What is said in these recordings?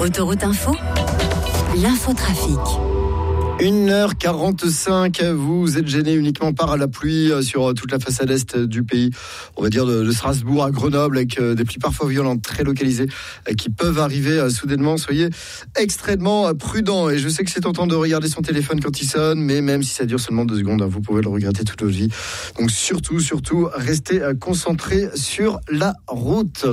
Autoroute Info, l'infotrafic. 1h45, vous êtes gêné uniquement par la pluie sur toute la façade est du pays. On va dire de Strasbourg à Grenoble, avec des pluies parfois violentes, très localisées, qui peuvent arriver soudainement. Soyez extrêmement prudents. Et je sais que c'est tentant de regarder son téléphone quand il sonne, mais même si ça dure seulement 2 secondes, vous pouvez le regretter toute votre vie. Donc surtout, restez concentrés sur la route.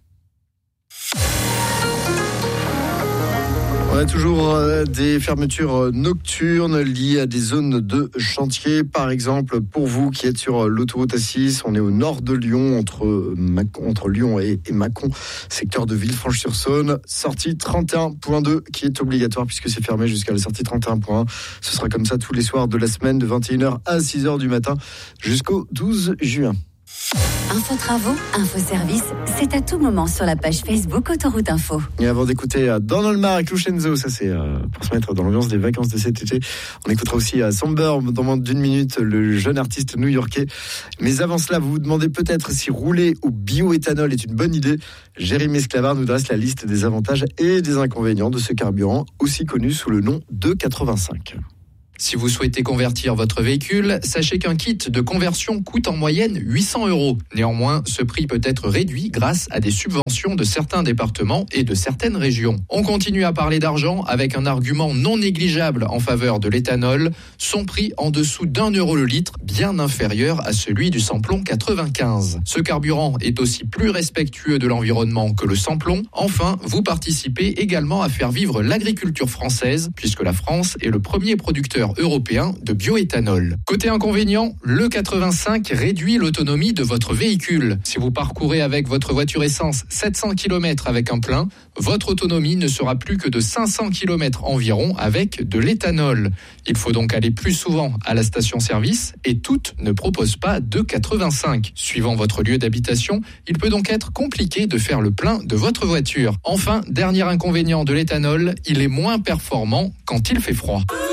On a toujours des fermetures nocturnes liées à des zones de chantier. Par exemple, pour vous qui êtes sur l'autoroute A6, on est au nord de Lyon, entre Lyon et Mâcon, secteur de Villefranche-sur-Saône. Sortie 31.2 qui est obligatoire puisque c'est fermé jusqu'à la sortie 31.1. Ce sera comme ça tous les soirs de la semaine de 21h à 6h du matin jusqu'au 12 juin. Info travaux, info service, c'est à tout moment sur la page Facebook Autoroute Info. Et avant d'écouter Donald Mark, Lucenzo, ça c'est pour se mettre dans l'ambiance des vacances de cet été. On écoutera aussi Samber dans moins d'1 minute, le jeune artiste new-yorkais. Mais avant cela, vous vous demandez peut-être si rouler au bioéthanol est une bonne idée. Jérémy Esclavard nous dresse la liste des avantages et des inconvénients de ce carburant, aussi connu sous le nom d'E85. Si vous souhaitez convertir votre véhicule, sachez qu'un kit de conversion coûte en moyenne 800 €. Néanmoins, ce prix peut être réduit grâce à des subventions de certains départements et de certaines régions. On continue à parler d'argent avec un argument non négligeable en faveur de l'éthanol, son prix en dessous d'1 € le litre, bien inférieur à celui du samplon 95. Ce carburant est aussi plus respectueux de l'environnement que le samplon. Enfin, vous participez également à faire vivre l'agriculture française, puisque la France est le premier producteur européen de bioéthanol. Côté inconvénient, le 85 réduit l'autonomie de votre véhicule. Si vous parcourez avec votre voiture essence 700 km avec un plein, votre autonomie ne sera plus que de 500 km environ avec de l'éthanol. Il faut donc aller plus souvent à la station-service et toutes ne proposent pas de 85. Suivant votre lieu d'habitation, il peut donc être compliqué de faire le plein de votre voiture. Enfin, dernier inconvénient de l'éthanol, il est moins performant quand il fait froid.